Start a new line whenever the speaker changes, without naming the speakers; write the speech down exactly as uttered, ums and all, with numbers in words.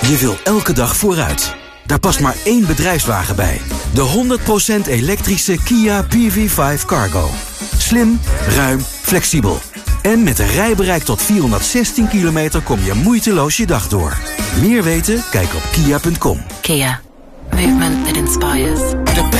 Je wil elke dag vooruit. Daar past maar één bedrijfswagen bij. De honderd procent elektrische Kia P V vijf Cargo. Slim, ruim, flexibel. En met een rijbereik tot vierhonderdzestien kilometer kom je moeiteloos je dag door. Meer weten? Kijk op kia punt com.
Kia. Movement that inspires.